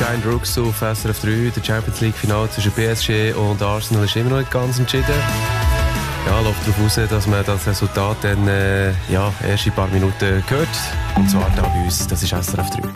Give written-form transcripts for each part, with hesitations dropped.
Brian Brooks auf SRF 3. Der Champions League Finale zwischen PSG und Arsenal ist immer noch nicht ganz entschieden. Ja, läuft darauf aus, dass man das Resultat dann erst in ein paar Minuten hört. Und zwar da bei uns, das ist SRF 3.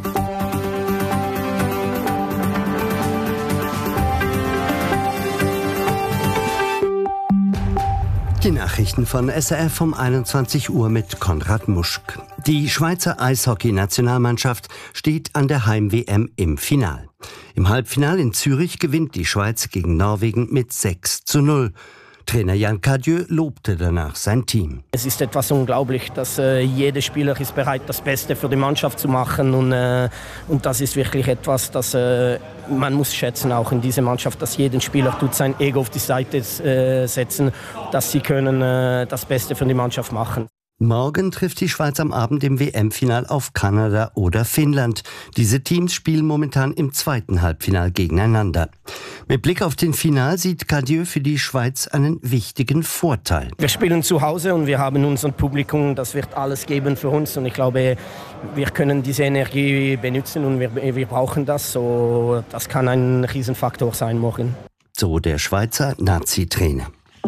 Die Nachrichten von SRF um 21 Uhr mit Konrad Muschk. Die Schweizer Eishockey-Nationalmannschaft steht an der Heim-WM im Final. Im Halbfinale in Zürich gewinnt die Schweiz gegen Norwegen mit 6:0. Trainer Jan Cadieux lobte danach sein Team. Es ist etwas unglaublich, dass jeder Spieler ist bereit, das Beste für die Mannschaft zu machen und das ist wirklich etwas, das man muss schätzen auch in dieser Mannschaft, dass jeder Spieler tut sein Ego auf die Seite setzen, dass sie können das Beste für die Mannschaft machen. Morgen trifft die Schweiz am Abend im WM-Final auf Kanada oder Finnland. Diese Teams spielen momentan im zweiten Halbfinal gegeneinander. Mit Blick auf den Final sieht Cadieux für die Schweiz einen wichtigen Vorteil. Wir spielen zu Hause und wir haben unser Publikum, das wird alles geben für uns. Und ich glaube, wir können diese Energie benutzen und wir brauchen das. So, das kann ein Riesenfaktor sein morgen. So der Schweizer Nazi-Trainer.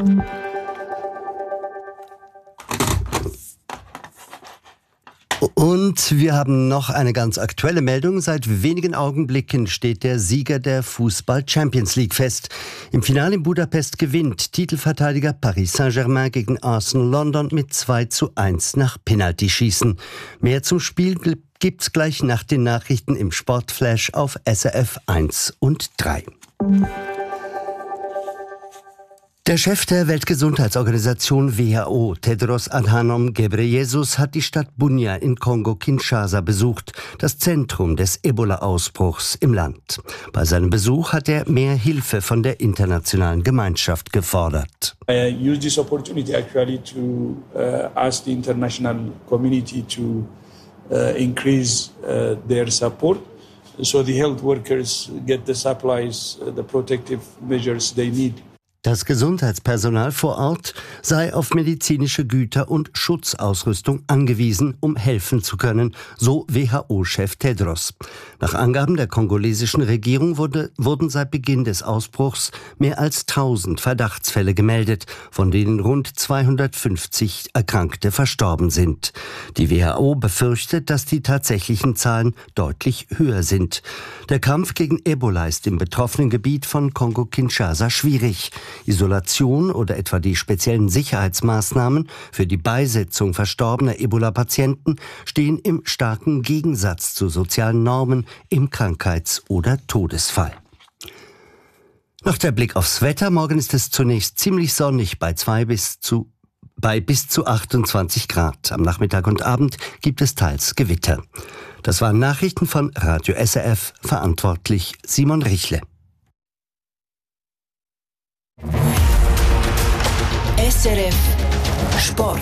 Und wir haben noch eine ganz aktuelle Meldung. Seit wenigen Augenblicken steht der Sieger der Fußball-Champions League fest. Im Finale in Budapest gewinnt Titelverteidiger Paris Saint-Germain gegen Arsenal London mit 2:1 nach Penaltyschießen. Mehr zum Spiel gibt's gleich nach den Nachrichten im Sportflash auf SRF 1 und 3. Der Chef der Weltgesundheitsorganisation WHO, Tedros Adhanom Ghebreyesus, hat die Stadt Bunia in Kongo-Kinshasa besucht, das Zentrum des Ebola-Ausbruchs im Land. Bei seinem Besuch hat er mehr Hilfe von der internationalen Gemeinschaft gefordert. I use this opportunity actually to ask the international community to increase their support so the health workers get the supplies, the protective measures they need. Das Gesundheitspersonal vor Ort sei auf medizinische Güter und Schutzausrüstung angewiesen, um helfen zu können, so WHO-Chef Tedros. Nach Angaben der kongolesischen Regierung wurden seit Beginn des Ausbruchs mehr als 1000 Verdachtsfälle gemeldet, von denen rund 250 Erkrankte verstorben sind. Die WHO befürchtet, dass die tatsächlichen Zahlen deutlich höher sind. Der Kampf gegen Ebola ist im betroffenen Gebiet von Kongo-Kinshasa schwierig. Isolation oder etwa die speziellen Sicherheitsmaßnahmen für die Beisetzung verstorbener Ebola-Patienten stehen im starken Gegensatz zu sozialen Normen im Krankheits- oder Todesfall. Noch der Blick aufs Wetter. Morgen ist es zunächst ziemlich sonnig bei bis zu 28 Grad. Am Nachmittag und Abend gibt es teils Gewitter. Das waren Nachrichten von Radio SRF, verantwortlich Simon Richle. SRF Sport.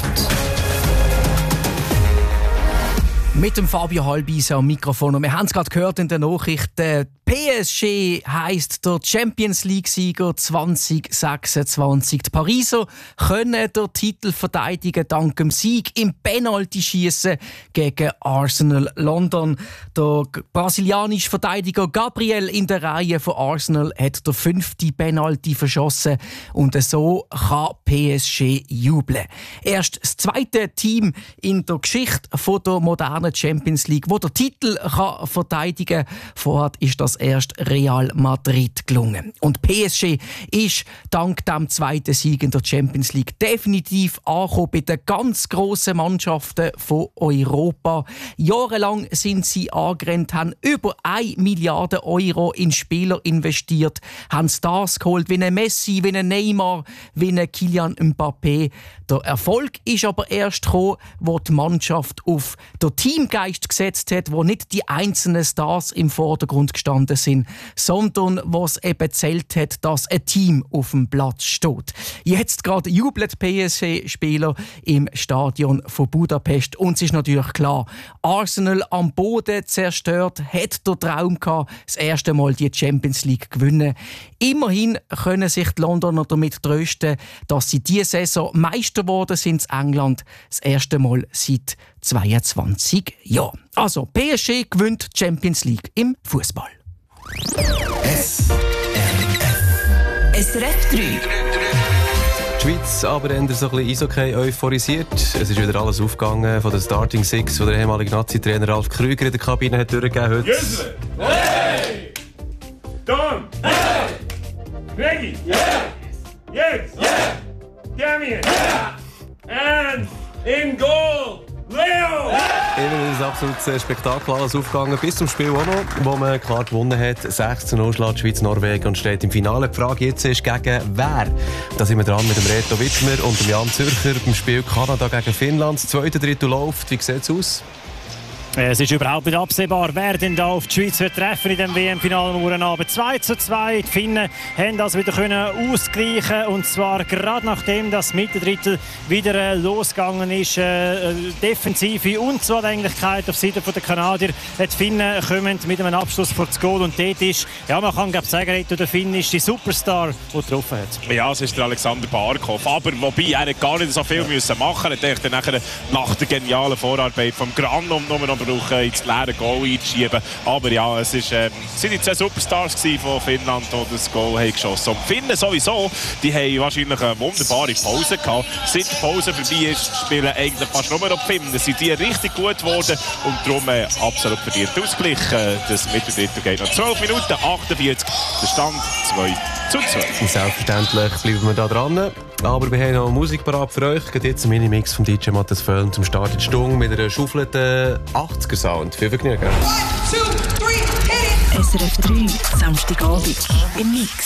Mit dem Fabio Halbis am Mikrofon. Und wir haben es gerade gehört in den Nachrichten. PSG heisst der Champions League-Sieger 2026. Die Pariser können den Titel verteidigen dank dem Sieg im Penaltyschießen gegen Arsenal London. Der brasilianische Verteidiger Gabriel in der Reihe von Arsenal hat der 5. Penalty verschossen und so kann PSG jubeln. Erst das zweite Team in der Geschichte der modernen Champions League, wo der Titel kann verteidigen kann. Vorher ist das erst Real Madrid gelungen. Und PSG ist dank dem zweiten Sieg in der Champions League definitiv angekommen bei den ganz grossen Mannschaften von Europa. Jahrelang sind sie angerannt, haben über 1 Milliarde Euro in Spieler investiert, haben Stars geholt wie ein Messi, wie ein Neymar, wie ein Kylian Mbappé. Der Erfolg ist aber erst gekommen, wo die Mannschaft auf den Teamgeist gesetzt hat, wo nicht die einzelnen Stars im Vordergrund gestanden sind, sondern was eben zählt hat, dass ein Team auf dem Platz steht. Jetzt gerade jubeln PSG-Spieler im Stadion von Budapest und es ist natürlich klar, Arsenal am Boden zerstört, hat der Traum gehabt, das erste Mal die Champions League gewinnen. Immerhin können sich die Londoner damit trösten, dass sie diese Saison Meister geworden sind in England, das erste Mal seit 22 Jahren. Also, PSG gewinnt die Champions League im Fußball. SRF 3. Die Schweiz aber eher so ein bisschen Eishockey euphorisiert. Es ist wieder alles aufgegangen von der Starting Six, die der ehemalige Nazi-Trainer Ralf Krüger in der Kabine hat durchgegeben heute. Jösle! Hey! Tom! Hey! Reggie! Yeah! Yes! Yeah! Damien! Yeah! And in goal! Leo! Immer ein absolutes Spektakel, alles aufgegangen, bis zum Spiel auch noch, wo man klar gewonnen hat. 6-0 schlägt die Schweiz Norwegen und steht im Finale. Die Frage jetzt ist, gegen wer? Da sind wir dran mit dem Reto Wittmer und dem Jan Zürcher beim Spiel Kanada gegen Finnland. Das zweite Drittel läuft. Wie sieht es aus? Es ist überhaupt nicht absehbar, wer denn da auf die Schweiz wird treffen in dem WM-Finale morgen Abend. 2:2. Die Finnen haben das wieder können ausgleichen, und zwar gerade nachdem das Mittendrittel wieder losgegangen ist. Defensive Unzulänglichkeit auf Seite der Kanadier. Die Finnen kommen mit einem Abschluss vor das Goal, und dort ist, ja, man kann sagen, Reto, der Finn ist die Superstar, der getroffen hat. Ja, es ist der Alexander Barkov, aber wobei er hat gar nicht so viel müssen machen. Er hat dann nach der genialen Vorarbeit vom Granum nur noch brauchen, ins leere Goal einschieben. Aber ja, es sind die 2 Superstars von Finnland, die das Goal haben geschossen haben. Und die Finnen sowieso, die haben wahrscheinlich eine wunderbare Pause gehabt. Seit die Pause vorbei ist, spielen eigentlich fast nur noch die Finnen. Sind die richtig gut geworden und darum absolut verdient Ausgleich. Das Mittendrittel geht noch 12 Minuten, 48, der Stand 2:2. Und selbstverständlich bleiben wir da dran. Aber wir haben noch Musik parat für euch. Geht jetzt ein Minimix vom DJ Matthias Völln zum Start in die Stunde mit einer schaufelten 80er-Sound. Viel Vergnügen. 1, 2, 3, hit it! SRF 3, Samstagabend im Mix.